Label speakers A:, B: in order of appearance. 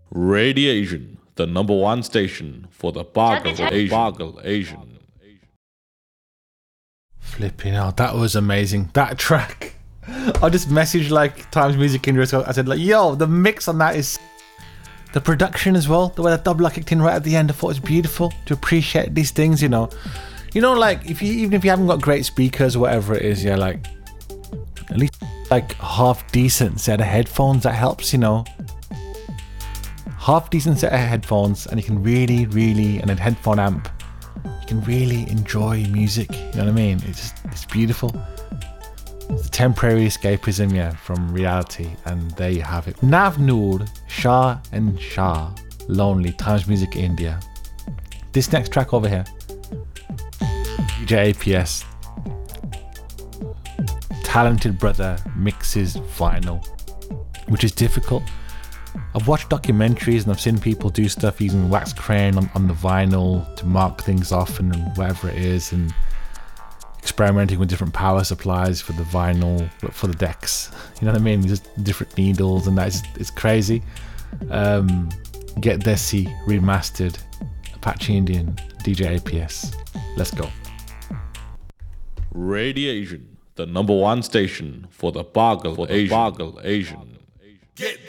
A: Radiation, the number one station for the Bargle Asian.
B: Flipping out, that was amazing. That track. I just messaged like Times Music Industry. I said like, yo, the mix on that is the production as well. The way that double kicked in right at the end, I thought it was beautiful to appreciate these things. You know, like even if you haven't got great speakers or whatever it is, yeah, like at least like half decent set of headphones that helps. You know, half decent set of headphones, and you can really and a headphone amp. You can really enjoy music. You know what I mean? It's beautiful. It's a temporary escapism, yeah, from reality, and there you have it. Nav Noor, Shah and Shah, Lonely, Times Music India. This next track over here, DJ APS, talented brother mixes vinyl, which is difficult. I've watched documentaries and I've seen people do stuff using wax crayon on the vinyl to mark things off and whatever it is, and experimenting with different power supplies for the vinyl, for the decks. You know what I mean? Just different needles and that. It's crazy. Get Desi remastered, Apache Indian, DJ APS. Let's go.
A: Radiation, the number one station for the Bargle Asian.
C: Get